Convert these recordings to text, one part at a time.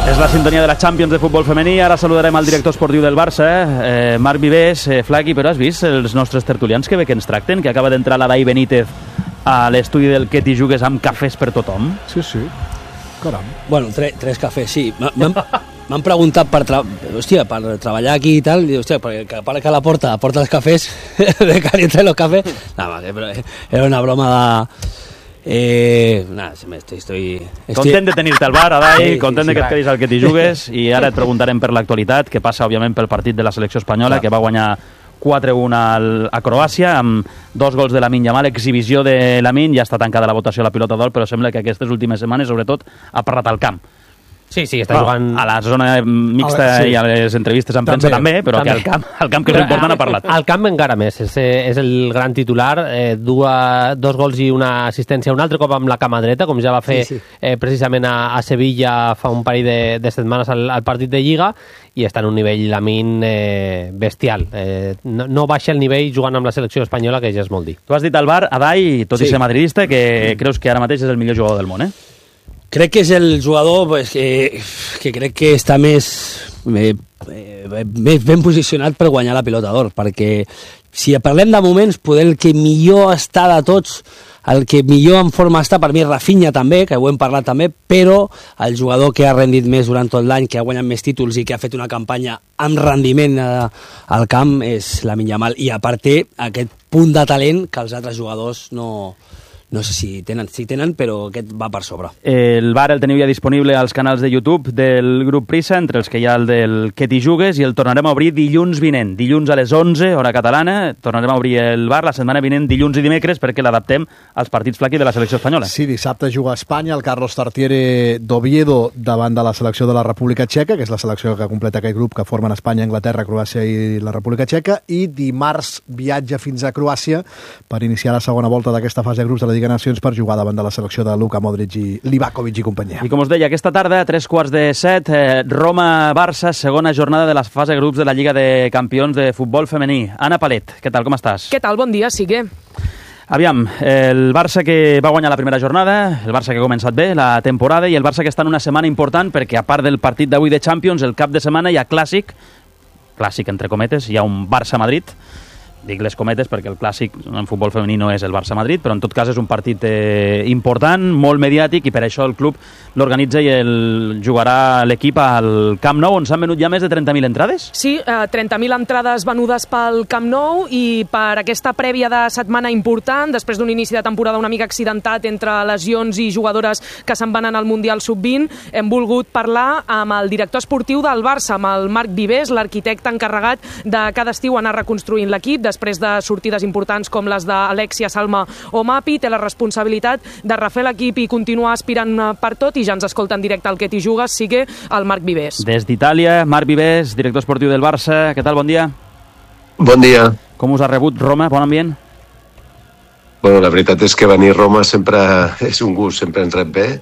És la sintonia de la Champions de futbol femení. Ara saludarem al director esportiu del Barça, Marc Vives. Flaqui, però has vist els nostres tertulians que bé que ens tracten? Que acaba d'entrar l'Adai Benítez a l'estudi del Que t'hi jugues amb cafès per tothom. Sí, sí. Caram. Bueno, tres cafès, sí. M'han preguntat per treballar aquí i tal, i hòstia, perquè a la porta els cafès, de caliente los cafés. No, però era una broma de... Estoy Content de tenir-te al bar, Adai, content de que et quedis al Que t'hi jugues, i ara et preguntarem per l'actualitat, que passa, òbviament, pel partit de la selecció espanyola, que va guanyar 4-1 a Croàcia, amb 2 gols de Lamine Yamal, exhibició de Lamine. Ja està tancada la votació a la pilota d'or, però sembla que aquestes últimes setmanes, sobretot, ha parlat al camp. Sí, està jugant... A la zona mixta i a les entrevistes en premsa també, però que al camp, que és important, ha parlat. Al camp encara més, és el gran titular, 2 gols i una assistència un altre cop amb la cama dreta, com ja va fer precisament a Sevilla fa un parell de setmanes al partit de Lliga, i està en un nivell Lamine bestial. No baixa el nivell jugant amb la selecció espanyola, que ja és molt dir. Tu has dit al bar, Adai, tot i ser madridista, que creus que ara mateix és el millor jugador del món, Crec que és el jugador que crec que està més ben posicionat per guanyar la pilota d'or, perquè si parlem de moments, poder el que millor està de tots, el que millor en forma està, per mi Rafinha també, que ho hem parlat també, però el jugador que ha rendit més durant tot l'any, que ha guanyat més títols i que ha fet una campanya amb rendiment al camp és Lamine Yamal, i a part té aquest punt de talent que els altres jugadors no sé si tenen, però aquest va per sobre. El bar el teniu ja disponible als canals de YouTube del grup Prisa, entre els que hi ha el del Que t'hi jugues, i el tornarem a obrir dilluns vinent, dilluns a les 11, hora catalana. Tornarem a obrir el bar la setmana vinent, dilluns i dimecres, perquè l'adaptem als partits Flaqui de la selecció espanyola. Sí, dissabte juga a Espanya el Carlos Tartiere d'Oviedo davant de la selecció de la República Txeca, que és la selecció que completa aquest grup que formen Espanya, Anglaterra, Croàcia i la República Txeca, i dimarts viatja fins a Croàcia per iniciar la segona volta d'aquesta fase de grups de la Lliga Nacions per jugar davant de la selecció de Luka Modric i Livakovic i companyia. I com us deia, aquesta tarda, a 3:45, Roma-Barça, segona jornada de la fase de grups de la Lliga de Campions de futbol femení. Anna Palet, què tal, com estàs? Què tal, bon dia, Sigue. Aviam, el Barça que va guanyar la primera jornada, el Barça que ha començat bé la temporada, i el Barça que està en una setmana important perquè, a part del partit d'avui de Champions, el cap de setmana hi ha clàssic entre cometes, hi ha un Barça-Madrid. Dic les cometes perquè el clàssic en futbol femení no és el Barça-Madrid, però en tot cas és un partit important, molt mediàtic, i per això el club l'organitza i el jugarà l'equip al Camp Nou, on s'han venut ja més de 30.000 entrades? Sí, 30.000 entrades venudes pel Camp Nou, i per aquesta prèvia de setmana important, després d'un inici de temporada una mica accidentat entre lesions i jugadores que se'n van anar al Mundial Sub-20, hem volgut parlar amb el director esportiu del Barça, amb el Marc Vives, l'arquitecte encarregat de cada estiu anar reconstruint l'equip, després de sortides importants com les d'Alexia, Salma o Mapi. Té la responsabilitat de refer l'equip i continuar aspirant per tot, i ja ens escolta en directe al Que t'hi jugues, sigue el Marc Vives. Des d'Itàlia, Marc Vives, director esportiu del Barça. Què tal, bon dia? Bon dia. Com us ha rebut Roma? Bon ambient? Bueno, la veritat és que venir a Roma sempre és un gust, sempre ens rep bé,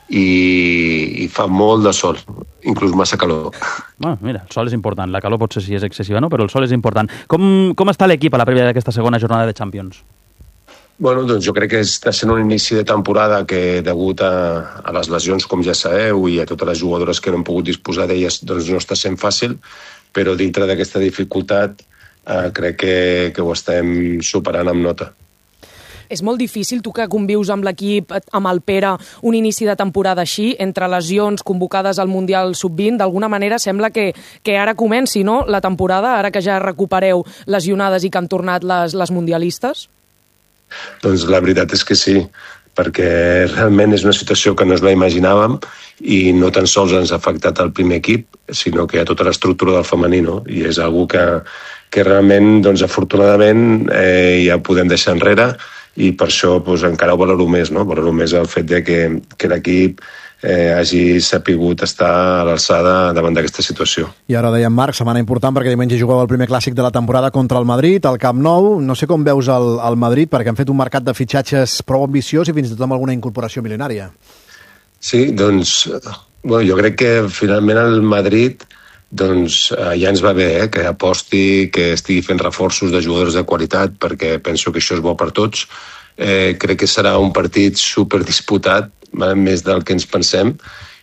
i fa molt de sol, inclús massa calor. Bueno, mira, el sol és important, la calor potser sí és excessiva, no? Però el sol és important. Com està l'equip a la prèvia d'aquesta segona jornada de Champions? Bueno, doncs jo crec que està sent un inici de temporada que, degut a les lesions, com ja sabeu, i a totes les jugadores que no han pogut disposar d'elles, doncs no està sent fàcil, però dintre d'aquesta dificultat crec que ho estem superant amb nota. És molt difícil, tu que convius amb l'equip, amb el Pere, un inici de temporada així, entre lesions convocades al Mundial Sub-20, d'alguna manera sembla que ara comenci, no?, la temporada, ara que ja recupereu lesionades i que han tornat les mundialistes? Doncs la veritat és que sí, perquè realment és una situació que no ens la imaginàvem, i no tan sols ens ha afectat al primer equip, sinó que a tota l'estructura del femení, no? I és una cosa que realment, doncs, afortunadament, ja podem deixar enrere, i per això encara ho valoro més, no? Valoro més el fet de que l'equip hagi sapigut estar a l'alçada davant d'aquesta situació. I ara dèiem, Marc, setmana important perquè diumenge jugava el primer clàssic de la temporada contra el Madrid, al Camp Nou. No sé com veus el Madrid, perquè han fet un mercat de fitxatges prou ambiciós i fins i tot amb alguna incorporació milionària. Sí, doncs, bueno, jo crec que finalment el Madrid doncs ja ens va bé que aposti, que estigui fent reforços de jugadors de qualitat, perquè penso que això és bo per tots. Crec que serà un partit superdisputat, més del que ens pensem,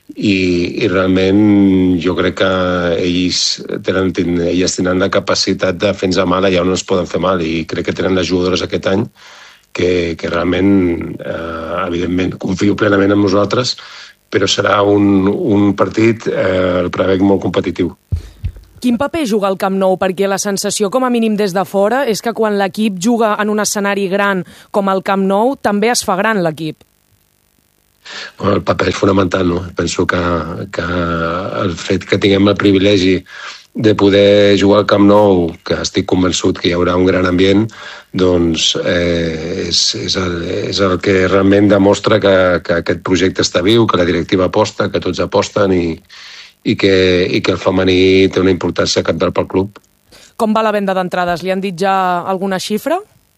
i realment jo crec que elles tenen la capacitat de fer-nos mal allà on ens poden fer mal, i crec que tenen les jugadores aquest any que realment, evidentment, confio plenament en nosaltres, però serà un partit, el prevec, molt competitiu. Quin paper juga el Camp Nou? Perquè la sensació, com a mínim des de fora, és que quan l'equip juga en un escenari gran com el Camp Nou, també es fa gran l'equip. Bueno, el paper és fonamental, no? Penso que el fet que tinguem el privilegi de poder jugar al Camp Nou, que estic convençut que hi haurà un gran ambient, doncs és el que realment demostra que aquest projecte està viu, que la directiva aposta, que tots aposten i que el femení té una importància cabdal pel club. Com va la venda d'entrades? Li han dit ja alguna xifra?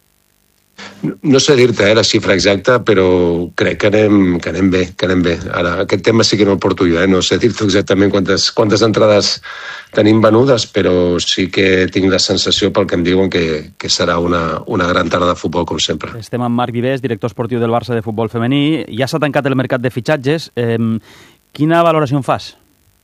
No sé dir-te la xifra exacta, però crec que anem bé. Ara, aquest tema sí que no el porto jo, no sé dir-te exactament quantes entrades tenim venudes, però sí que tinc la sensació, pel que em diuen, que serà una gran tarda de futbol, com sempre. Estem amb Marc Vives, director esportiu del Barça de futbol femení. Ja s'ha tancat el mercat de fitxatges. Quina valoració en fas?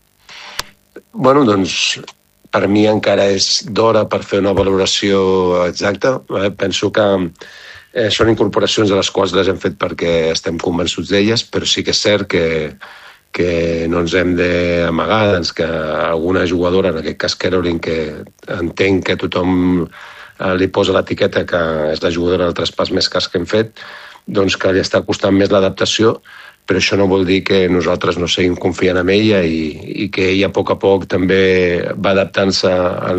Bueno, doncs, per mi encara és d'hora per fer una valoració exacta. Penso que són incorporacions a les quals les hem fet perquè estem convençuts d'elles, però sí que és cert que no ens hem d'amagar, doncs, que alguna jugadora, en aquest cas Caroline, que entenc que tothom li posa l'etiqueta que és la jugadora del traspàs més car que hem fet, doncs que li està costant més l'adaptació, però això no vol dir que nosaltres no seguim confiant en ella i que ella a poc també va adaptant-se al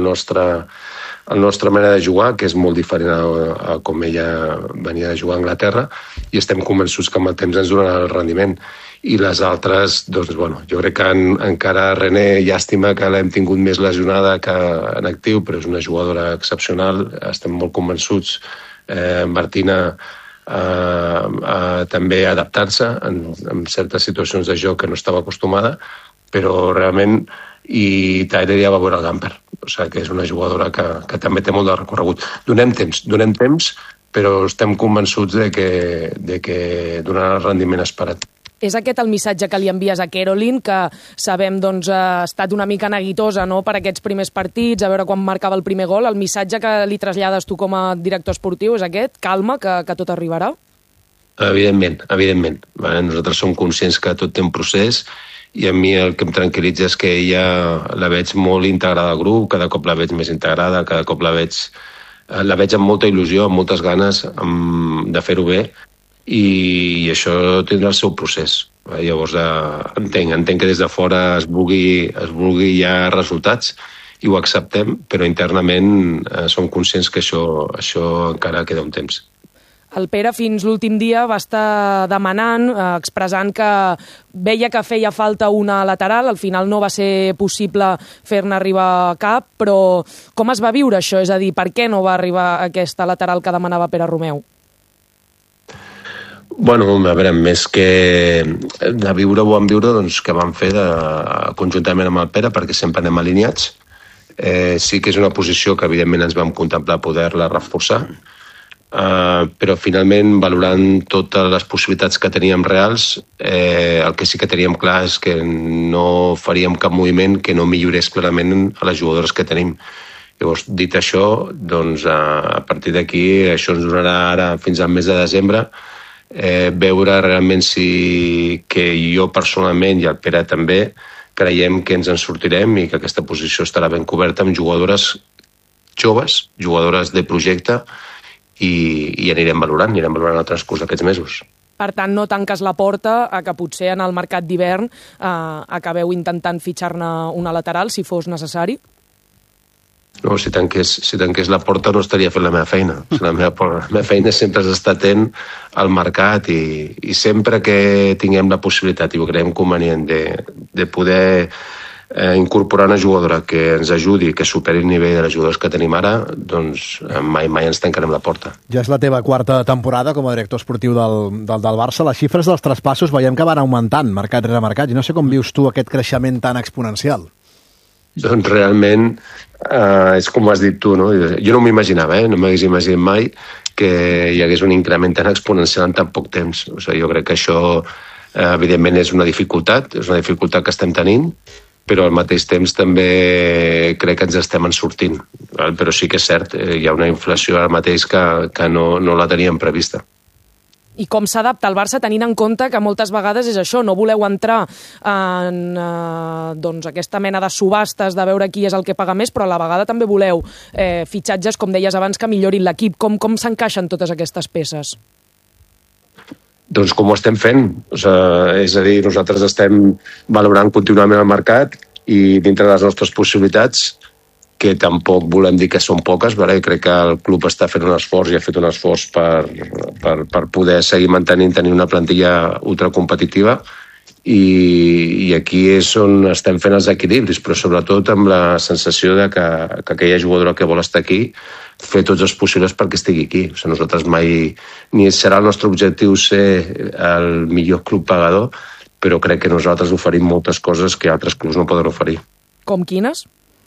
nostra manera de jugar, que és molt diferent a com ella venia de jugar a Anglaterra, i estem convençuts que amb el temps ens donarà el rendiment. I les altres, doncs, bueno, jo crec que encara René, llàstima que l'hem tingut més lesionada que en actiu, però és una jugadora excepcional, estem molt convençuts. Martina també adaptant-se en certes situacions de joc que no estava acostumada, però realment, i Tyler ja va veure el Gamper, o sigui que és una jugadora que també té molt de recorregut. Donem temps, però estem convençuts de que donarà el rendiment esperat. És aquest el missatge que li envies a Caroline, que sabem doncs, ha estat una mica neguitosa, no?, per aquests primers partits, a veure quan marcava el primer gol. El missatge que li trasllades tu com a director esportiu és aquest? Calma, que tot arribarà? Evidentment. Nosaltres som conscients que tot té un procés, i a mi el que em tranquil·litza és que ella la veig molt integrada al grup, cada cop la veig més integrada, cada cop la veig amb molta il·lusió, amb moltes ganes de fer-ho bé, i això tindrà el seu procés. Llavors entenc que des de fora es vulgui ja resultats i ho acceptem, però internament som conscients que això encara queda un temps. El Pere fins l'últim dia va estar demanant, expressant que veia que feia falta una lateral, al final no va ser possible fer-ne arribar cap, però com es va viure això? És a dir, per què no va arribar aquesta lateral que demanava Pere Romeu? Bueno, a veure, més que de viure ho vam viure, doncs que vam fer conjuntament amb el Pere, perquè sempre anem alineats. Sí que és una posició que evidentment ens vam contemplar poder-la reforçar, però finalment, valorant totes les possibilitats que teníem reals, el que sí que teníem clar és que no faríem cap moviment que no millorés clarament a les jugadores que tenim. Llavors, dit això, doncs a partir d'aquí això ens donarà ara fins al mes de desembre veure realment si que jo personalment i el Pere també creiem que ens en sortirem i que aquesta posició estarà ben coberta amb jugadores joves, jugadores de projecte, i anirem valorant el transcurs d'aquests mesos. Per tant, no tanques la porta a que potser en el mercat d'hivern acabeu intentant fitxar-ne una lateral, si fos necessari? No, si tanqués la porta no estaria fent la meva feina. La meva feina sempre és estar atent al mercat i sempre que tinguem la possibilitat i ho creiem convenient de poder incorporar una jugadora que ens ajudi, que superi el nivell de les jugadores que tenim ara, doncs mai ens tancarem la porta. Ja és la teva quarta temporada com a director esportiu del Barça. Les xifres dels traspassos veiem que van augmentant mercat rere mercat. I no sé com vius tu aquest creixement tan exponencial. Doncs realment és com has dit tu, no? Jo no m'ho imaginava, no m'hagués imaginat mai que hi hagués un increment tan exponencial en tan poc temps. O sigui, jo crec que això Evidentment és una dificultat que estem tenint, però al mateix temps també crec que ens estem en sortint. Però sí que és cert, hi ha una inflació ara mateix que no la teníem prevista. I com s'adapta el Barça tenint en compte que moltes vegades és això, no voleu entrar en aquesta mena de subhastes de veure qui és el que paga més, però a la vegada també voleu fitxatges, com deies abans, que millorin l'equip. Com s'encaixen totes aquestes peces? Doncs com ho estem fent. És a dir, nosaltres estem valorant contínuament el mercat i dintre de les nostres possibilitats, que tampoc volem dir que són poques, crec que el club està fent un esforç i ha fet un esforç per poder seguir tenir una plantilla ultracompetitiva i aquí és on estem fent els equilibris, però sobretot amb la sensació de que aquella jugadora que vol estar aquí fer tots els possibles perquè estigui aquí. Nosaltres mai ni serà el nostre objectiu ser el millor club pagador, però crec que nosaltres oferim moltes coses que altres clubs no poden oferir. Com quines?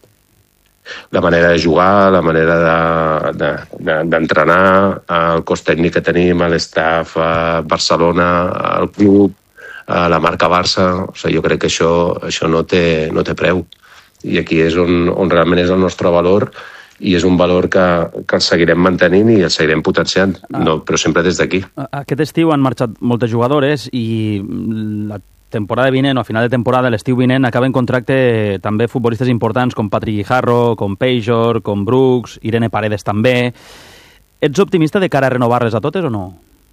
La manera de jugar, la manera d'entrenar, el cos tècnic que tenim, l'estaff a Barcelona, el club, la marca Barça. Jo crec que això no té preu. I aquí és on realment és el nostre valor i és un valor que el seguirem mantenint i el seguirem potenciant, però sempre des d'aquí. Aquest estiu han marxat moltes jugadores i la temporada vinent o a final de temporada, l'estiu vinent, acaben contracte també futbolistes importants com Patrick Guijarro, com Pejor, com Brooks, Irene Paredes també. Ets optimista de cara a renovar-les a totes o no?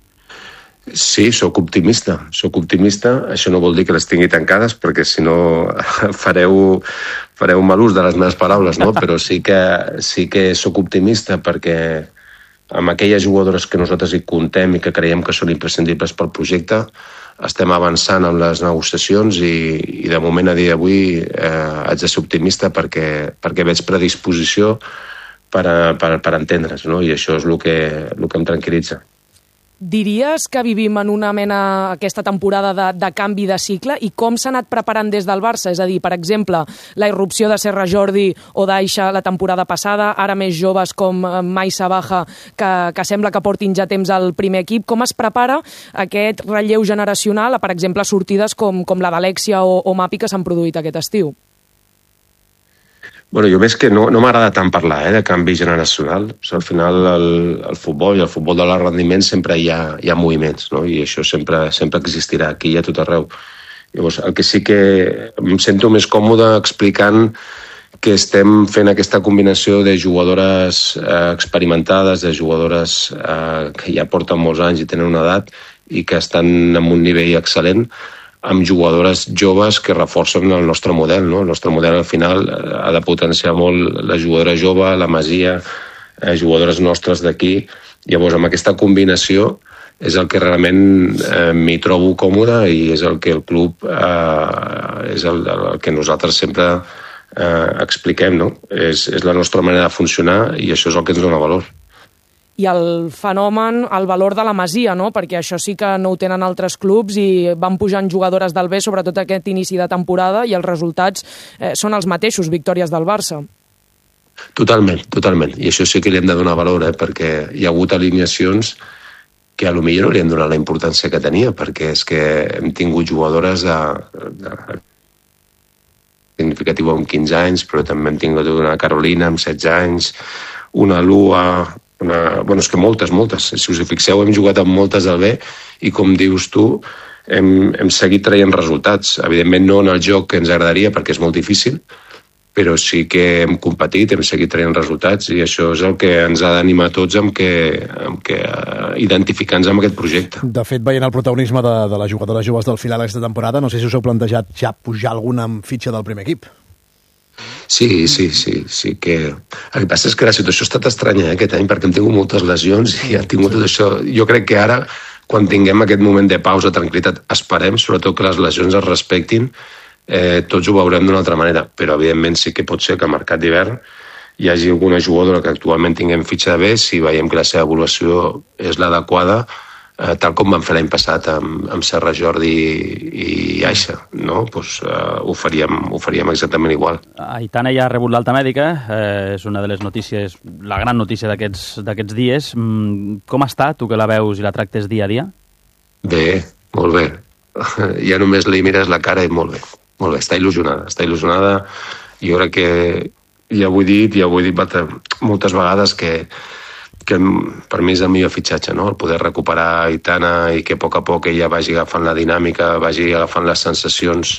Sí, sóc optimista. Això no vol dir que les tingui tancades, perquè si no fareu mal ús de les meves paraules, no? Però sí que sóc optimista perquè amb aquelles jugadores que nosaltres hi comptem i que creiem que són imprescindibles pel projecte, estem avançant amb les negociacions i de moment a dia d'avui haig de ser optimista perquè veig predisposició per entendre's, no? I això és el que em tranquil·litza. Diries que vivim en una mena aquesta temporada de canvi de cicle i com s'ha anat preparant des del Barça? És a dir, per exemple, la irrupció de Serra Jordi o d'Aixa la temporada passada, ara més joves com Maisa Baja, que sembla que portin ja temps al primer equip. Com es prepara aquest relleu generacional a, per exemple, sortides com la d'Alexia o Mapi que s'han produït aquest estiu? Jo més que no m'agrada tant parlar de canvi generacional. Al final el futbol i el futbol de l'alt rendiment sempre hi ha moviments, no? I això sempre existirà aquí i a tot arreu. Llavors, el que sí que em sento més còmode explicant que estem fent aquesta combinació de jugadores experimentades, de jugadores que ja porten molts anys i tenen una edat i que estan en un nivell excel·lent, amb jugadores joves que reforcen el nostre model, no? El nostre model al final ha de potenciar molt la jugadora jove, la Masia, jugadores nostres d'aquí. Llavors, amb aquesta combinació és el que realment m'hi trobo còmode i és el que el club és el que nosaltres sempre expliquem, no? És la nostra manera de funcionar i això és el que ens dona valor. I el fenomen, el valor de la Masia, no? Perquè això sí que no ho tenen altres clubs i van pujant jugadores del B, sobretot aquest inici de temporada, i els resultats són els mateixos, victòries del Barça. Totalment. I això sí que li hem de donar valor, perquè hi ha hagut alineacions que potser no li hem donat la importància que tenia, perquè és que hem tingut jugadores significativa amb 15 anys, però també hem tingut una Carolina amb 16 anys, una Lua... és que moltes. Si us hi fixeu, hem jugat amb moltes del B i, com dius tu, hem seguit traient resultats. Evidentment no en el joc que ens agradaria, perquè és molt difícil, però sí que hem competit, hem seguit traient resultats i això és el que ens ha d'animar a tots amb que identificar-nos amb aquest projecte. De fet, veient el protagonisme de les jugadores joves del final aquesta temporada, no sé si us heu plantejat ja pujar alguna en fitxa del primer equip. Sí, que... El que passa és que la situació ha estat estranya aquest any perquè hem tingut moltes lesions i han tingut tot això. Jo crec que ara, quan tinguem aquest moment de pausa, tranquil·litat, esperem, sobretot que les lesions es respectin, tots ho veurem d'una altra manera, però evidentment sí que pot ser que al mercat d'hivern hi hagi alguna jugadora que actualment tinguem fitxa de B, si veiem que la seva evolució és l'adequada, tal com vam fer l'any passat amb Serra Jordi i Aixa, no? Ho faríem exactament igual. Aitana ja ha rebut l'alta mèdica, és una de les notícies, la gran notícia d'aquests dies. Com està, tu que la veus i la tractes dia a dia? Bé, molt bé. ja només li mires la cara i molt bé, està il·lusionada. Jo crec que ja ho he dit moltes vegades que per mi és el millor fitxatge, no? El poder recuperar Aitana i que a poc ella vagi agafant la dinàmica, vagi agafant les sensacions,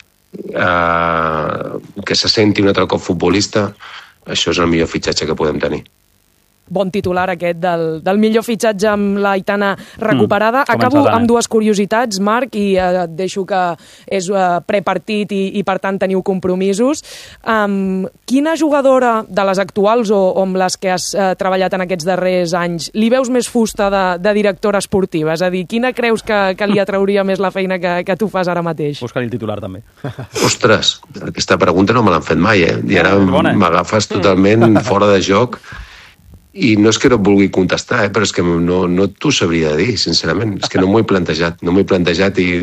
que se senti un altre cop futbolista. Això és el millor fitxatge que podem tenir. Bon titular aquest del millor fitxatge amb l'Aitana recuperada. Acabo amb dues curiositats, Marc, i et deixo que és prepartit i per tant teniu compromisos. Quina jugadora de les actuals o amb les que has treballat en aquests darrers anys li veus més fusta de directora esportiva? És a dir, quina creus que li atrauria més la feina que tu fas ara mateix? Busca-li el titular, també. Ostres, aquesta pregunta no me l'han fet mai, I ara m'agafes totalment fora de joc. I no és que no et vulgui contestar, però és que no t'ho sabria dir, sincerament. És que no m'ho he plantejat i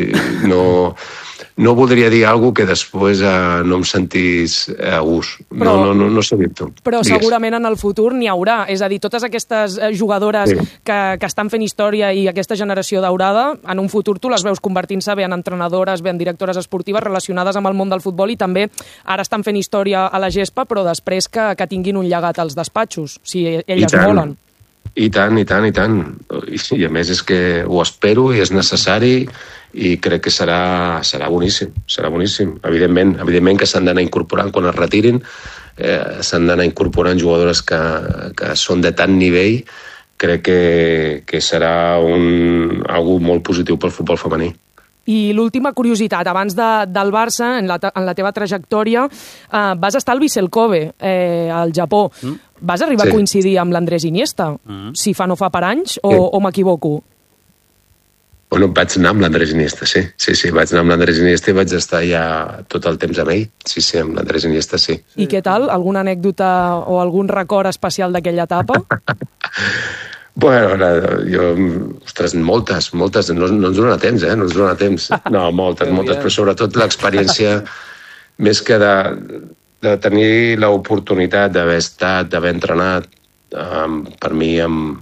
no voldria dir alguna cosa que després no em sentís a gust. No sabia tu. Però segurament en el futur n'hi haurà. És a dir, totes aquestes jugadores que estan fent història i aquesta generació daurada, en un futur tu les veus convertint-se bé en entrenadores, bé en directores esportives relacionades amb el món del futbol i també ara estan fent història a la gespa, però després que tinguin un llegat als despatxos, si elles volen. I tant. I a més és que ho espero i és necessari i crec que serà boníssim. Evidentment que s'han d'anar incorporant quan es retirin, s'han d'anar incorporant jugadores que són de tant nivell. Crec que serà algo molt positiu pel futbol femení. I l'última curiositat, abans del Barça, en la teva trajectòria, vas estar al Vissel Kobe, al Japó. Vas arribar a coincidir amb l'Andrés Iniesta, si fa no fa per anys, o m'equivoco? Bueno, vaig anar amb l'Andrés Iniesta, sí. Vaig anar amb l'Andrés Iniesta i vaig estar ja tot el temps amb ell. Sí, amb l'Andrés Iniesta, sí. I què tal? Alguna anècdota o algun record especial d'aquella etapa? Bueno, ostres, moltes, no ens dona temps, no ens dona temps. No, moltes, però sobretot l'experiència, més que de tenir l'oportunitat d'haver estat, d'haver entrenat, per mi,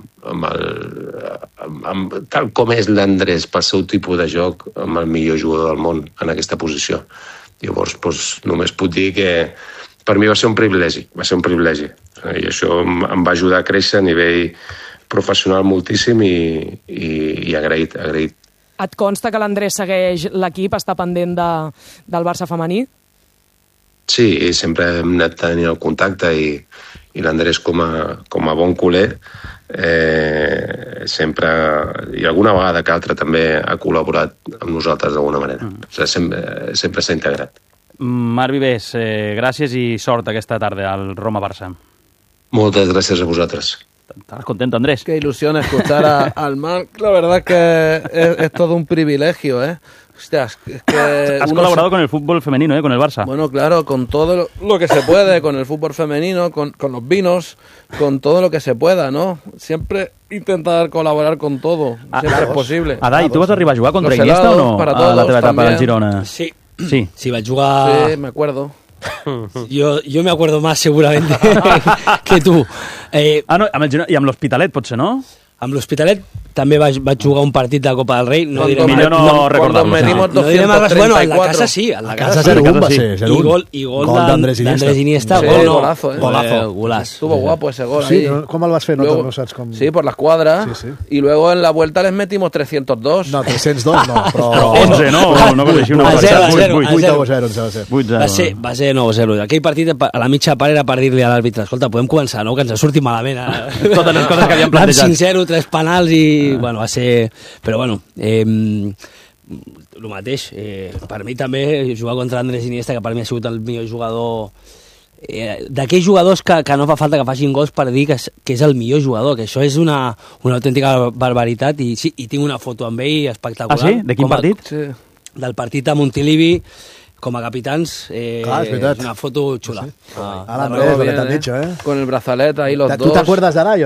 tal com és l'Andrés, pel seu tipus de joc, amb el millor jugador del món en aquesta posició. Llavors, només puc dir que per mi va ser un privilegi. I això em va ajudar a créixer a nivell professional moltíssim i agraït. Et consta que l'Andrés segueix l'equip, està pendent del Barça femení? Sí, sempre hem anat tenint el contacte i l'Andrés com a bon culer sempre, i alguna vegada que altra també ha col·laborat amb nosaltres d'alguna manera. O sigui, sempre s'ha integrat. Marc Vives, gràcies i sort aquesta tarda al Roma-Barça. Moltes gràcies a vosaltres. ¿Estás contento, Andrés? Qué ilusión escuchar al Marc. La verdad que es todo un privilegio, ¿eh? Hostias, es que has colaborado con el fútbol femenino, con el Barça. Bueno, claro, con todo lo que se puede, con el fútbol femenino, con los vinos, con todo lo que se pueda, ¿no? Siempre intentar colaborar con todo, siempre es posible. Adai, ¿tú vas a arribar a jugar contra Iniesta o no? Para todos, a la teva etapa del Girona. Sí, Sí, vaig jugar... Sí, me acuerdo. Yo me acuerdo más seguramente que tú. No, amb el Girona i amb l'Hospitalet, potser, no? Amb l'Hospitalet també vaig jugar un partit de Copa del Rei. No diré millor no recordar-lo. No diré más, bueno, en la casa sí. En la casa 0-1 va ser, 0-1. I gol d'Andrés Iniesta. Sí, golazo. Golazo. Estuvo guapo ese gol. Sí, ahí. ¿cómo lo vas a hacer? Luego, no sabes cómo... Sí, por la escuadra. Sí. Y luego en la vuelta les metimos 302. No, 302 no, però... 11, no vas així una barbaritat. 8-0. Va ser 9-0. Aquell partit a la mitja part era per dir-li a l'àrbitre, escolta, podem començar, no? Que ens surti malament. Totes les coses que havíem plantejat. 5-0, 3 penals i... Bueno, va ser... Però bueno, el mateix. Per mi també jugar contra Andrés Iniesta, que per mi ha sigut el millor jugador... d'aquells jugadors que no fa falta que facin gols per dir que és el millor jugador, que això és una autèntica barbaritat, i sí, i tinc una foto amb ell espectacular. Ah, sí? De quin partit? Sí. Del partit a Montilivi, com a capitans, és veritat. una foto xula. Al Andrés, lo que t'han dicho, Con el brazalete ahí los dos. ¿Tú te acuerdas de Aray o no?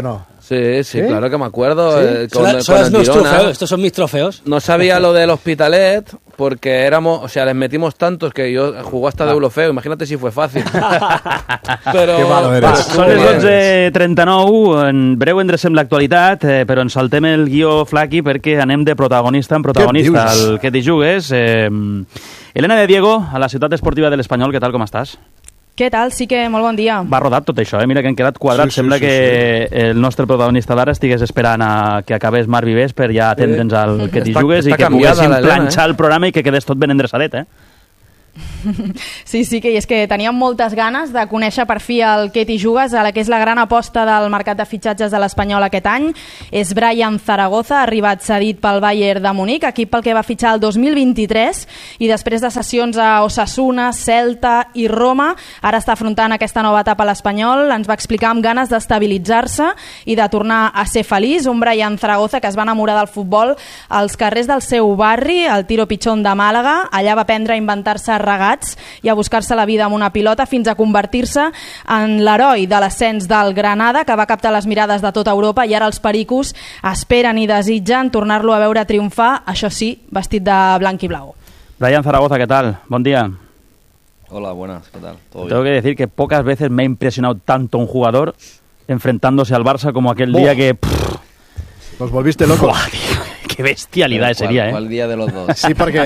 Sí, claro que me acuerdo. ¿Sí? Son los meus trofeos, estos son mis trofeos. No sabía lo del Hospitalet porque éramos, o sea, les metimos tantos que yo jugó hasta de Eulofeu. Imagínate si fue fácil. Però, que malo eres. Va, són les 12:39, en breu endrecem l'actualitat, però ens saltem el guió flaqui perquè anem de protagonista en protagonista. Què dius? El que t'hi jugues. Elena de Diego, a la ciutat esportiva de l'Espanyol, què tal, com estàs? Què tal? Sí que molt bon dia. Va rodat tot això, Mira que han quedat quadrats. Sembla que el nostre protagonista d'ara estigués esperant a que acabés Marc Vivés per ja atendre'ns al que t'hi jugues i que poguéssim planxar el programa i que quedés tot ben endreçadet, Sí, que i és que teníem moltes ganes de conèixer per fi el que t'hi jugues, a la que és la gran aposta del mercat de fitxatges de l'Espanyol aquest any. És Brian Zaragoza, arribat cedit pel Bayern de Munic, equip pel que va fitxar el 2023, i després de sessions a Osasuna, Celta i Roma, ara està afrontant aquesta nova etapa a l'Espanyol. Ens va explicar amb ganes d'estabilitzar-se i de tornar a ser feliç. Un Brian Zaragoza que es va enamorar del futbol als carrers del seu barri, el Tiro Pichón de Màlaga. Allà va aprendre a inventar-se regats i a buscar-se la vida amb una pilota fins a convertir-se en l'heroi de l'ascens del Granada, que va captar les mirades de tota Europa, i ara els pericos esperen i desitgen tornar-lo a veure triomfar, això sí, vestit de blanc i blau. Brian Zaragoza, ¿qué tal? Buen día. Hola, buenas, ¿qué tal? ¿Todo Tengo bien? que decir que pocas veces me ha impresionado tanto un jugador enfrentándose al Barça como aquel día que... Los volviste locos. Buah, tío, qué bestialidad sería, ¿Cuál día de los dos? Sí, porque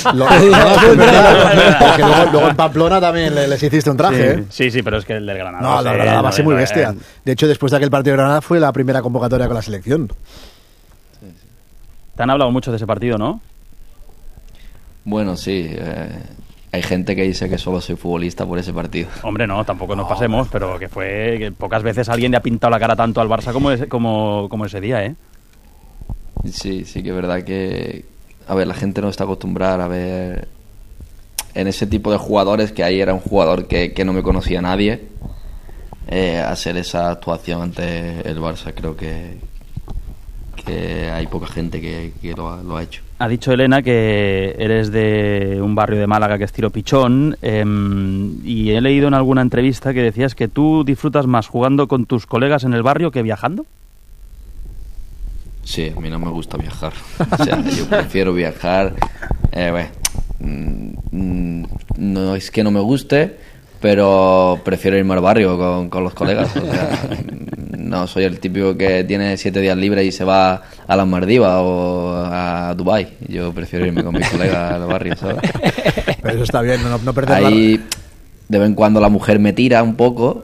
luego en Pamplona también les hiciste un traje. Sí, pero es que el del Granada... No, la Granada va a ser muy bestia. De hecho, después de aquel partido de Granada fue la primera convocatoria con la selección. Te han hablado mucho de ese partido, ¿no? Bueno, sí. Hay gente que dice que solo soy futbolista por ese partido. Hombre, no, tampoco nos pasemos, pero que fue que pocas veces alguien le ha pintado la cara tanto al Barça como ese día, ¿eh? Sí que es verdad que... A ver, la gente no está acostumbrada a ver... En ese tipo de jugadores, que ahí era un jugador que no me conocía nadie, hacer esa actuación ante el Barça, creo que hay poca gente que lo ha hecho. Ha dicho Elena que eres de un barrio de Málaga que es Tiro Pichón, y he leído en alguna entrevista que decías que tú disfrutas más jugando con tus colegas en el barrio que viajando. Sí, a mí no me gusta viajar. O sea, yo prefiero viajar. No es que no me guste, pero prefiero irme al barrio con los colegas. O sea, no soy el típico que tiene 7 días libres y se va a las Maldivas o a Dubái. Yo prefiero irme con mis colegas al barrio, ¿sabes? Pero eso está bien, no perder Ahí, de vez en cuando la mujer me tira un poco.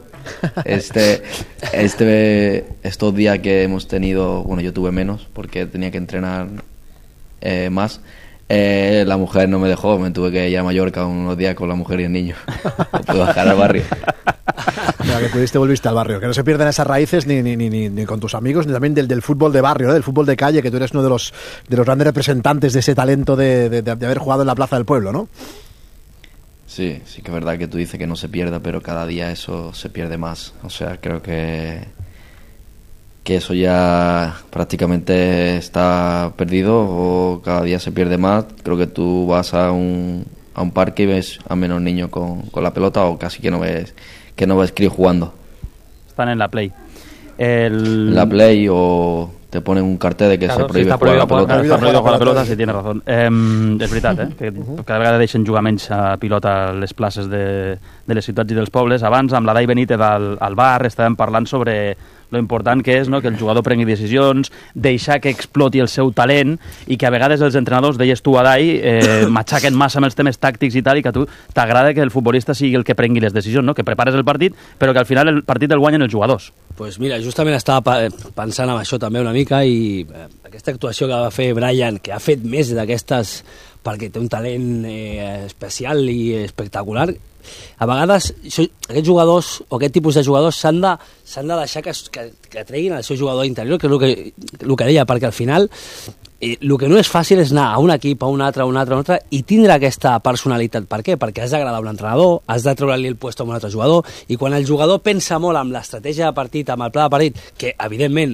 Estos días que hemos tenido, bueno, yo tuve menos porque tenía que entrenar más. La mujer no me dejó, me tuve que ir a Mallorca unos días con la mujer y el niño. No pude bajar al barrio. Mira, que volviste al barrio, que no se pierdan esas raíces ni con tus amigos, ni también del fútbol de barrio, ¿no? Del fútbol de calle, que tú eres uno de los grandes representantes de ese talento de haber jugado en la plaza del pueblo, ¿no? Sí que es verdad que tú dices que no se pierda, pero cada día eso se pierde más. O sea, creo que eso ya prácticamente está perdido, o cada día se pierde más. Creo que tú vas a un parque y ves a menos niños con la pelota, o casi que no ves críos jugando. Están en la Play. En la Play, o te ponen un cartel de que se prohíbe jugar a la pelota. Està prohibit jugar a la pelota, sí, tienes razón. És veritat, que cada vegada deixen jugar menys a pilota a les places de les ciutats i dels pobles. Abans, amb la Dai Benítez al bar, estàvem parlant sobre lo important que és, no?, que el jugador prengui decisions, deixar que exploti el seu talent, i que a vegades els entrenadors, deies tu, Adai, matxaquen massa amb els temes tàctics i tal, i que a tu t'agrada que el futbolista sigui el que prengui les decisions, no?, que prepares el partit, però que al final el partit el guanyen els jugadors. Pues mira, justament estava pensant en això també una mica, i aquesta actuació que va fer Brian, que ha fet més d'aquestes perquè té un talent especial i espectacular, a vegades aquests jugadors o aquest tipus de jugadors s'han de deixar que treguin el seu jugador interior, que és el que deia, perquè al final el que no és fàcil és anar a un equip, a un altre, i tindre aquesta personalitat. Per què? Perquè has d'agradar a un entrenador, has de treure-li el puesto a un altre jugador, i quan el jugador pensa molt amb l'estratègia de partit, amb el pla de partit, que evidentment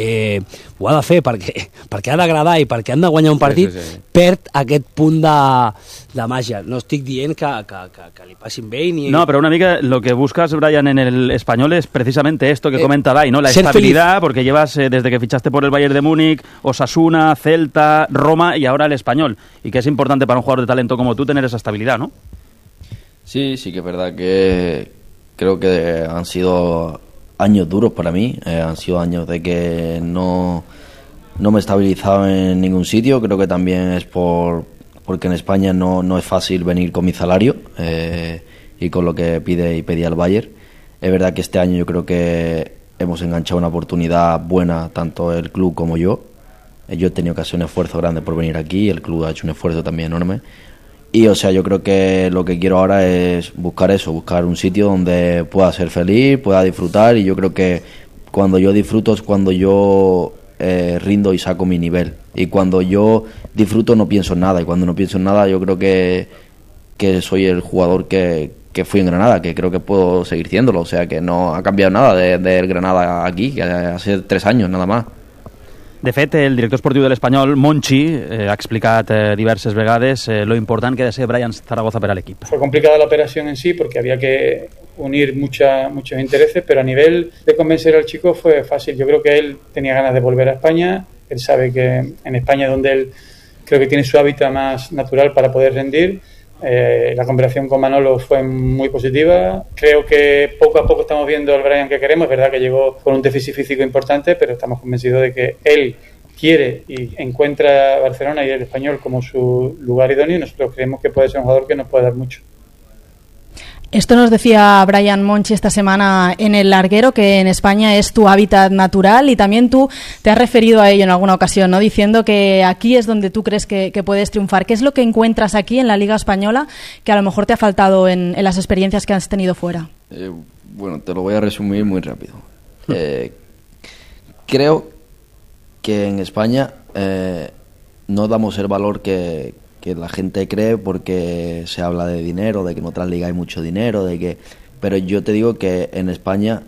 ho ha de fer perquè ha d'agradar i perquè han de guanyar un partit, perd aquest punt de màgia. No estic dient que li passin bé ni... No, pero una mica lo que buscas, Brian, en el español es precisamente esto que comenta Dai, ¿no? La estabilidad, porque llevas desde que fichaste por el Bayern de Múnich, Osasuna, Celta, Roma y ahora el Español. Y que es importante para un jugador de talento como tú tener esa estabilidad, ¿no? Sí, sí que es verdad que creo que han sido años duros para mí, han sido años de que no me he estabilizado en ningún sitio. Creo que también es porque en España no es fácil venir con mi salario y con lo que pide y pedía el Bayern. Es verdad que este año yo creo que hemos enganchado una oportunidad buena, tanto el club como yo. Yo he tenido que hacer un esfuerzo grande por venir aquí, el club ha hecho un esfuerzo también enorme. Y o sea, yo creo que lo que quiero ahora es buscar eso, buscar un sitio donde pueda ser feliz, pueda disfrutar, y yo creo que cuando yo disfruto es cuando yo rindo y saco mi nivel. Y cuando yo disfruto no pienso en nada, y cuando no pienso en nada yo creo que soy el jugador que fui en Granada, que creo que puedo seguir siéndolo. O sea, que no ha cambiado nada del Granada aquí, que hace 3 años nada más. De fet, el director esportiu de l'Espanyol, Monchi, ha explicat diverses vegades lo important que ha de ser Brian Zaragoza para el equipo. Fue complicada la operación en sí porque había que unir muchos intereses, pero a nivel de convencer al chico fue fácil. Yo creo que él tenía ganas de volver a España. Él sabe que en España es donde él creo que tiene su hábitat más natural para poder rendir. La conversación con Manolo fue muy positiva. Creo que poco a poco estamos viendo al Brian que queremos. Es verdad que llegó con un déficit físico importante, pero estamos convencidos de que él quiere y encuentra Barcelona y el Español como su lugar idóneo, y nosotros creemos que puede ser un jugador que nos puede dar mucho. Esto nos decía Brian Monchi esta semana en El Larguero, que en España es tu hábitat natural, y también tú te has referido a ello en alguna ocasión, ¿no? Diciendo que aquí es donde tú crees que puedes triunfar. ¿Qué es lo que encuentras aquí en la Liga Española que a lo mejor te ha faltado en las experiencias que has tenido fuera? Bueno, te lo voy a resumir muy rápido. Creo que en España no damos el valor que la gente cree, porque se habla de dinero, de que en otras ligas hay mucho dinero, pero yo te digo que en España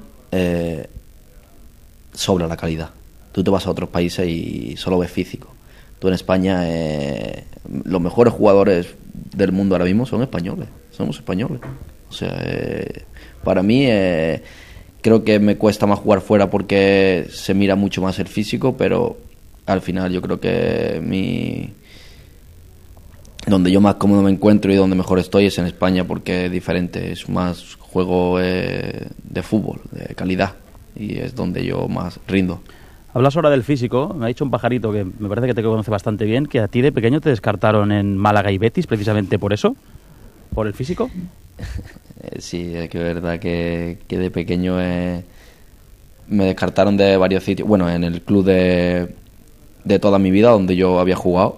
sobra la calidad. Tú te vas a otros países y solo ves físico. Tú en España los mejores jugadores del mundo ahora mismo son españoles, somos españoles. O sea, para mí creo que me cuesta más jugar fuera porque se mira mucho más el físico, pero al final yo creo que donde yo más cómodo me encuentro y donde mejor estoy es en España, porque es diferente, es más juego de fútbol, de calidad, y es donde yo más rindo. Hablas ahora del físico, me ha dicho un pajarito que me parece que te conoce bastante bien, que a ti de pequeño te descartaron en Málaga y Betis precisamente por eso, por el físico. Sí, es que es verdad que de pequeño me descartaron de varios sitios. Bueno, en el club de toda mi vida donde yo había jugado.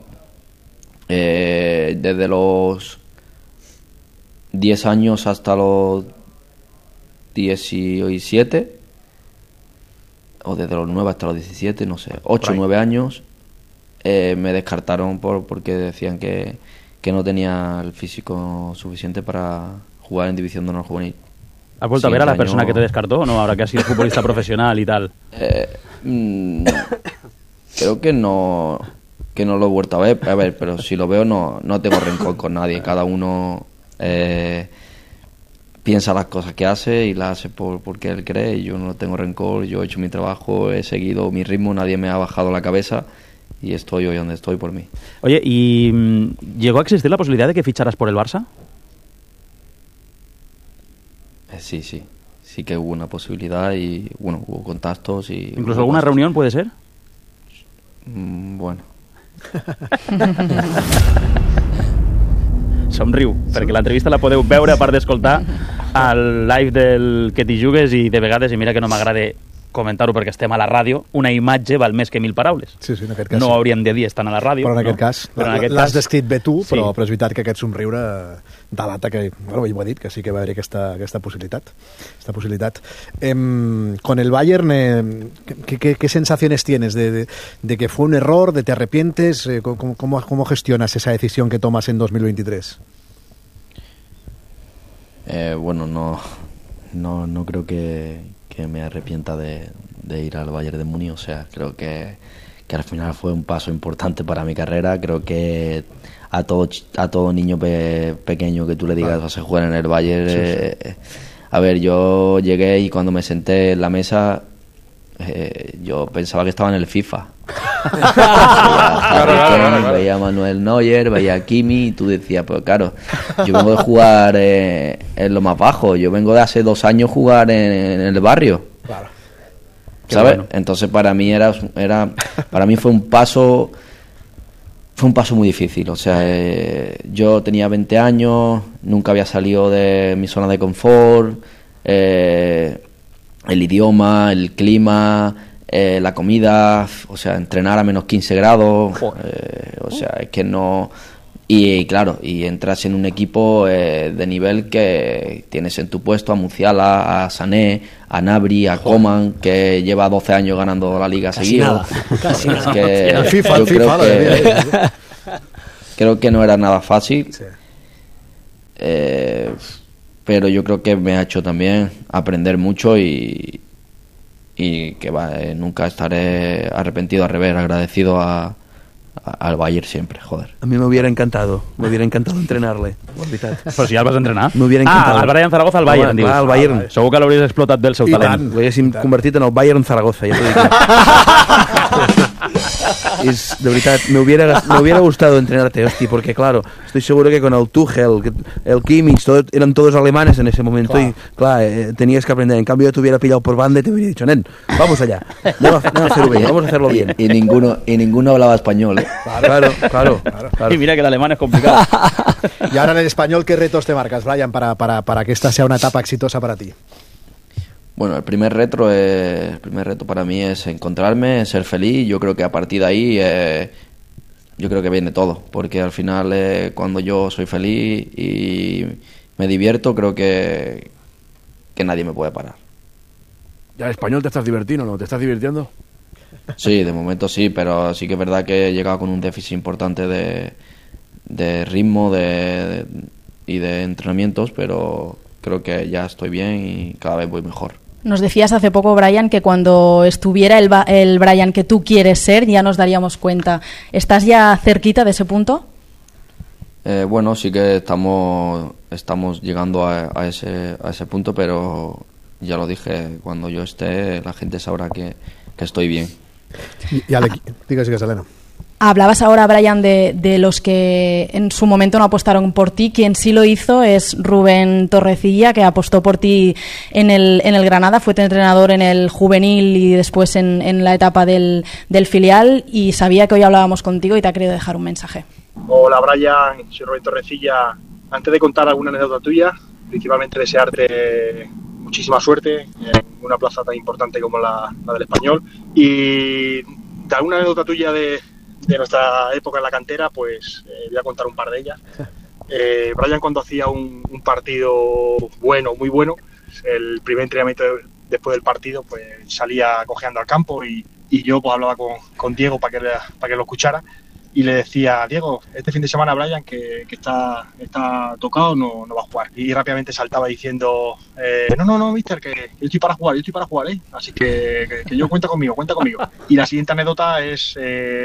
Desde los 10 años hasta los 17, o desde los 9 hasta los 17, no sé, 8 o 9 años, me descartaron porque decían que no tenía el físico suficiente para jugar en División de Honor Juvenil. ¿Has vuelto a ver a la persona que te descartó o no, ahora que has sido futbolista profesional y tal? Creo que no lo he vuelto a ver, pero si lo veo no tengo rencor con nadie. Cada uno piensa las cosas que hace y las hace porque él cree, y yo no tengo rencor. Yo he hecho mi trabajo, he seguido mi ritmo, nadie me ha bajado la cabeza y estoy hoy donde estoy por mí. Oye, ¿y llegó a existir la posibilidad de que ficharas por el Barça? Sí que hubo una posibilidad, y bueno, hubo contactos y... ¿Incluso alguna reunión puede ser? Bueno. Somriu, perquè l'entrevista la podeu veure, a part d'escoltar, al live del Que t'hi jugues, i de vegades, i mira que no m'agrada comentar-ho perquè estem a la ràdio, una imatge val més que 1000 paraules. Sí, en aquest cas. No hauríem de dir estan a la ràdio. Però en aquest cas, l'has descrit bé tu, sí. però és veritat que aquest somriure delata que, bueno, ell ho ha dit, que sí que va haver aquesta possibilitat. Con el Bayern, ¿qué sensaciones tienes de que fue un error, de te arrepientes? ¿Cómo gestionas esa decisión que tomas en 2023? Bueno, no creo que me arrepienta de ir al Bayern de Múnich. O sea, creo que al final fue un paso importante para mi carrera. Creo que a todo niño pequeño que tú le digas vas a jugar en el Bayern, sí. A ver, yo llegué y cuando me senté en la mesa yo pensaba que estaba en el FIFA. Veía a Manuel Neuer, veía a Kimi, y tú decías, pues claro, yo vengo de jugar en lo más bajo, yo vengo de hace 2 años jugar en el barrio, claro. ¿Sabes? Bueno. Entonces para mí para mí fue un paso muy difícil. O sea, yo tenía 20 años, nunca había salido de mi zona de confort, el idioma, el clima, la comida, o sea, entrenar a menos 15 grados, o sea, es que no... Y claro, y entras en un equipo de nivel que tienes en tu puesto a Musiala, a Sané, a Gnabry, a Coman, que lleva 12 años ganando la liga seguido. Casi nada. Que el FIFA, creo que no era nada fácil. Sí. Pero yo creo que me ha hecho también aprender mucho y que nunca estaré arrepentido, al revés, agradecido al Bayern siempre, joder. A mí me hubiera encantado entrenarle, Però si ja el vas entrenar. M'hubiera encantat. El Brian Zaragoza al Bayern, dius. Al Bayern. Segur que l'hauries explotat bé el seu talent. L'haguéssim convertit en el Bayern Zaragoza, ja t'ho dic. De verdad, me hubiera gustado entrenarte, hostia, porque claro, estoy seguro que con el Tuchel, el Kimmich, eran todos alemanes en ese momento, claro. Y claro, tenías que aprender. En cambio yo te hubiera pillado por banda y te hubiera dicho, nen, vamos allá, vamos a hacerlo bien. Y ninguno hablaba español, ¿eh? Claro. Y mira que el alemán es complicado. Y ahora en el español, ¿qué retos te marcas, Brian, para que esta sea una etapa exitosa para ti? Bueno, el primer reto para mí es encontrarme, ser feliz. Yo creo que a partir de ahí yo creo que viene todo, porque al final cuando yo soy feliz y me divierto, creo que nadie me puede parar. ¿Ya en español te estás divirtiendo, no? ¿Te estás divirtiendo? Sí, de momento sí, pero sí que es verdad que he llegado con un déficit importante de ritmo y de entrenamientos, pero creo que ya estoy bien y cada vez voy mejor. Nos decías hace poco, Brian, que cuando estuviera el Brian que tú quieres ser, ya nos daríamos cuenta. ¿Estás ya cerquita de ese punto? Bueno, sí que estamos llegando a ese punto, pero ya lo dije, cuando yo esté, la gente sabrá que estoy bien. Digas, Elena. Hablabas ahora, Brian, de los que en su momento no apostaron por ti. Quien sí lo hizo es Rubén Torrecilla, que apostó por ti en el Granada. Fue tu entrenador en el juvenil y después en la etapa del filial. Y sabía que hoy hablábamos contigo y te ha querido dejar un mensaje. Hola, Brian. Soy Rubén Torrecilla. Antes de contar alguna anécdota tuya, principalmente desearte muchísima suerte en una plaza tan importante como la del Español. Y de alguna anécdota tuya de nuestra época en la cantera, pues voy a contar un par de ellas. Brian, cuando hacía un partido bueno, muy bueno, el primer entrenamiento después del partido, pues salía cojeando al campo y yo pues hablaba con Diego para que lo escuchara y le decía, Diego, este fin de semana Brian que está tocado, no va a jugar. Y rápidamente saltaba diciendo, no, mister, que yo estoy para jugar, así que yo cuenta conmigo. Y la siguiente anécdota es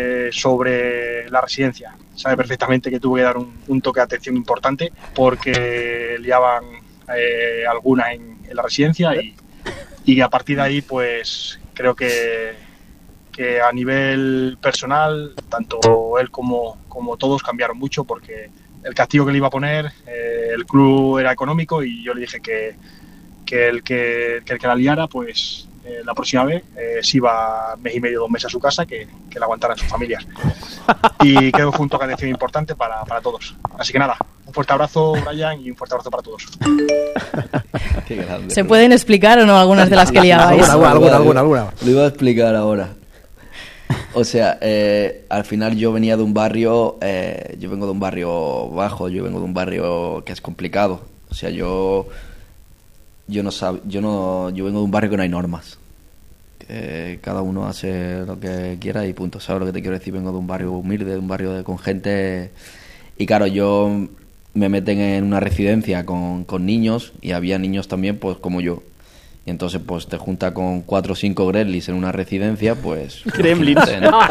sobre la residencia. Sabe perfectamente que tuve que dar un toque de atención importante porque liaban algunas en la residencia y a partir de ahí pues creo que a nivel personal, tanto él como todos cambiaron mucho porque el castigo que le iba a poner, el club era económico y yo le dije que el que la liara, pues la próxima vez se iba mes y medio, 2 meses a su casa, que la aguantaran sus familias. Y creo que fue un toque de atención importante para todos. Así que nada, un fuerte abrazo, Brian, y un fuerte abrazo para todos. Qué grande. ¿Se pueden explicar o no algunas de las que liabais? Alguna. Lo iba a explicar ahora. O sea, al final yo venía de un barrio, yo vengo de un barrio bajo, yo vengo de un barrio que es complicado. O sea, yo vengo de un barrio que no hay normas. Cada uno hace lo que quiera y punto. ¿Sabes lo que te quiero decir? Vengo de un barrio humilde, de un barrio con gente... Y claro, yo me meten en una residencia con niños y había niños también pues como yo. Y entonces pues te junta con 4 o 5 gremlins en una residencia, pues... Gremlins. ¿No?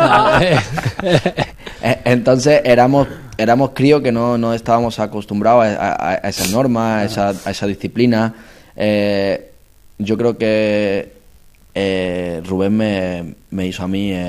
Entonces éramos críos que no estábamos acostumbrados a esa norma, a esa disciplina. Yo creo que Rubén me hizo a mí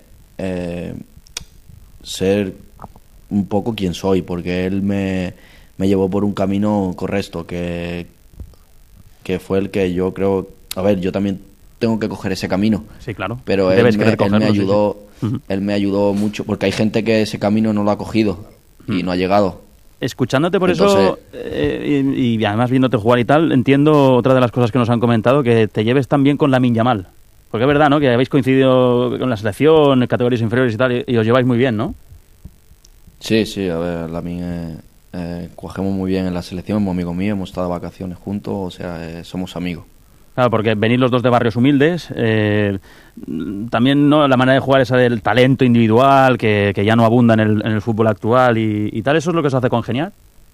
ser un poco quien soy, porque él me llevó por un camino correcto, que fue el que yo creo... A ver, yo también tengo que coger ese camino. Sí, claro. Pero él me ayudó, sí. Él me ayudó mucho, porque hay gente que ese camino no lo ha cogido y no ha llegado. Escuchándote por eso, y además viéndote jugar y tal, entiendo otra de las cosas que nos han comentado, que te lleves tan bien con Lamine Yamal. Porque es verdad, ¿no?, que habéis coincidido con la selección, en categorías inferiores y tal, y os lleváis muy bien, ¿no? Sí, a ver, Lamine, cogemos muy bien en la selección, es amigo mío, hemos estado de vacaciones juntos, o sea, somos amigos. Claro, porque venís los dos de barrios humildes, también, ¿no?, la manera de jugar esa del talento individual, que ya no abunda en el fútbol actual y tal, ¿eso es lo que os hace congeniar?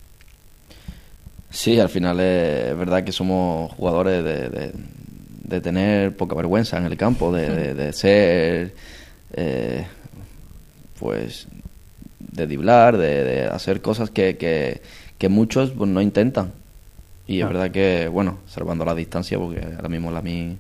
Sí, al final es verdad que somos jugadores de tener poca vergüenza en el campo, de ser, pues, de driblar, de hacer cosas que muchos pues, no intentan. Y es verdad que, bueno, salvando la distancia, porque ahora mismo Lamine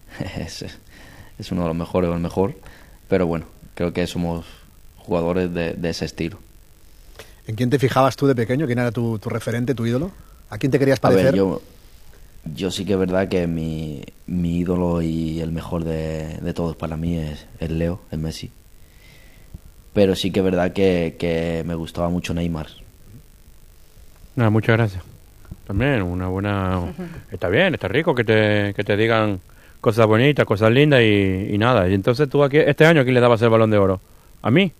es uno de los mejores o el mejor, pero bueno, creo que somos jugadores de ese estilo. ¿En quién te fijabas tú de pequeño? ¿Quién era tu referente, tu ídolo? ¿A quién te querías parecer? A ver, yo sí que es verdad que mi ídolo y el mejor de todos para mí es el Leo, el Messi. Pero sí que es verdad que me gustaba mucho Neymar. Nada, muchas gracias. También una buena... Está bien, está rico que te digan cosas bonitas, cosas lindas y nada. Y entonces tú aquí, este año, ¿a quién le dabas el Balón de Oro? ¿A mí?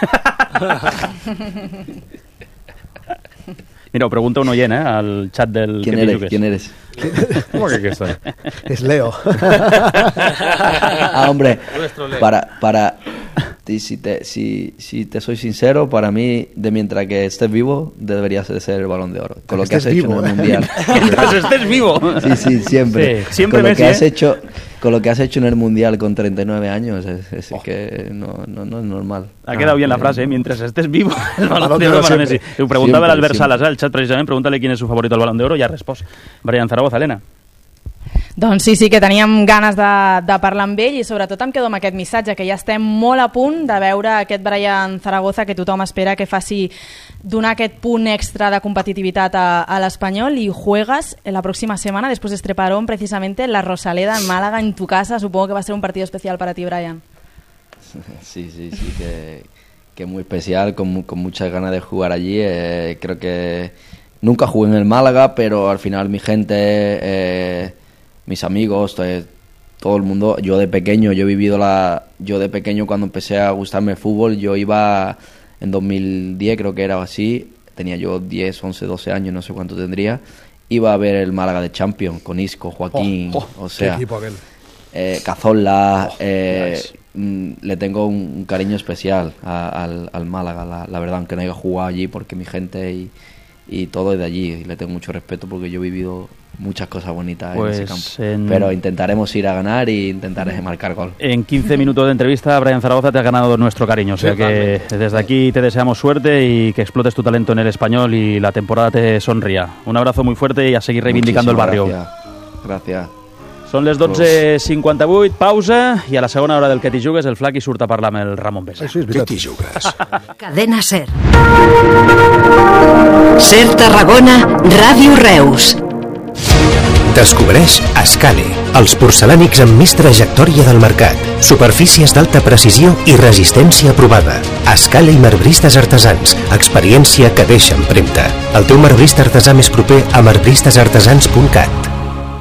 Mira, pregunta un oyente al chat del... ¿Quién eres? ¿Cómo que qué soy? Es Leo. Hombre, para si te soy sincero, para mí, de mientras que estés vivo, deberías de ser el Balón de Oro. Con lo que has hecho en el Mundial. Mientras estés vivo. Sí, siempre. Sí, siempre con Messi, lo que has hecho en el Mundial con 39 años, es que no es normal. Ha quedado bien la frase, mientras estés vivo, el Balón de Oro para Messi. Preguntava l'Albert Salas al xat, precisament, pregúntale quién es su favorito al Balón de Oro, ja ha respost. Brian Zaragoza, Helena. Doncs sí, que teníem ganes de parlar amb ell i sobretot em quedo amb aquest missatge, que ja estem molt a punt de veure aquest Brian Zaragoza que tothom espera que faci donar aquest punt extra de competitivitat a l'Espanyol. Y juegas la próxima semana, después de este parón, precisamente en la Rosaleda, en Málaga, en tu casa. Supongo que va a ser un partido especial para ti, Brian. Sí, que muy especial, con muchas ganas de jugar allí. Creo que nunca jugué en el Málaga, pero al final mi gente... mis amigos, todo el mundo. Yo de pequeño cuando empecé a gustarme el fútbol, yo iba en 2010, creo que era así, tenía yo 10, 11, 12 años, no sé cuánto tendría, iba a ver el Málaga de Champions con Isco, Joaquín, o sea, qué equipo aquel. Cazorla, le tengo un cariño especial al Málaga, la verdad, aunque no haya jugado allí, porque mi gente y todo es de allí, y le tengo mucho respeto porque yo he vivido muchas cosas bonitas en ese campo. Pero intentaremos ir a ganar y intentaré marcar gol. En 15 minutos de entrevista, Brian Zaragoza, te ha ganado nuestro cariño. O sea que desde aquí te deseamos suerte y que explotes tu talento en el Español y la temporada te sonría. Un abrazo muy fuerte y a seguir reivindicando el barrio. Gràcies. Són les 12:58, pausa, i a la segona hora del Que t'hi jugues el Flac hi surt a parlar amb el Ramon Besa. Que t'hi jugues. Cadena SER. SER Tarragona, Ràdio Reus. Descobreix Ascale, els porcelànics amb més trajectòria del mercat. Superfícies d'alta precisió i resistència aprovada. Ascale i marbristes artesans. Experiència que deixa empremta. El teu marbrista artesà més proper a marbristesartesans.cat.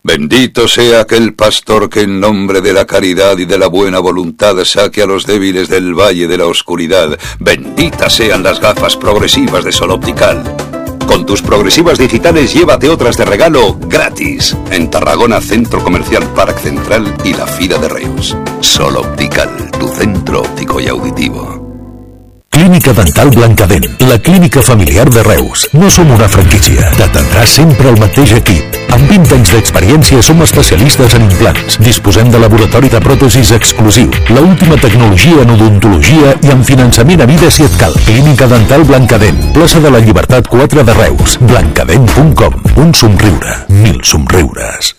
Bendito sea aquel pastor que en nombre de la caridad y de la buena voluntad saque a los débiles del valle de la oscuridad. Benditas sean las gafas progresivas de Sol Optical. Con tus progresivas digitales llévate otras de regalo gratis. En Tarragona, Centro Comercial Parc Central y la Fira de Reus. Sol Optical, tu centro óptico y auditivo. Clínica Dental Blancadent, la clínica familiar de Reus. No som una franquícia. T'atendrà sempre el mateix equip. Amb 20 anys d'experiència som especialistes en implants. Disposem de laboratori de pròtesis exclusiu, la última tecnologia en odontologia i amb finançament a vida si et cal. Clínica Dental Blancadent, plaça de la Llibertat 4 de Reus. Blancadent.com. Un somriure, 1000 somriures.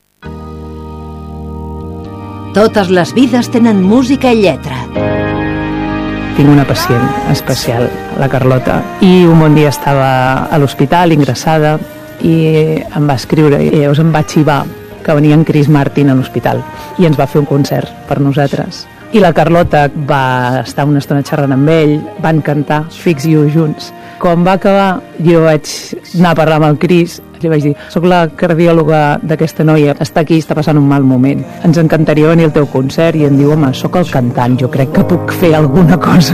Totes les vides tenen música i lletra. Tinc una pacient especial, la Carlota, i un bon dia estava a l'hospital, ingressada, i em va escriure, i llavors em va xivar que venia en Chris Martin a l'hospital, i ens va fer un concert per nosaltres. I la Carlota va estar una estona xerrant amb ell, van cantar Fix You junts. Quan va acabar, jo vaig anar a parlar amb el Chris, li vaig dir, soc la cardiòloga d'aquesta noia, està aquí, està passant un mal moment. Ens encantaria venir al teu concert, i em diu, home, soc el cantant, jo crec que puc fer alguna cosa.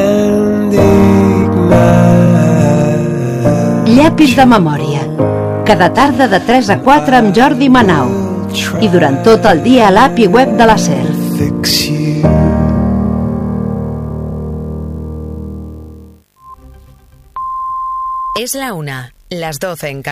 Llapis de memòria. Cada tarda de 3 a 4 amb Jordi Manau. I durant tot el dia a l'API web de la SER. Es la 1, las 12 en Canarias.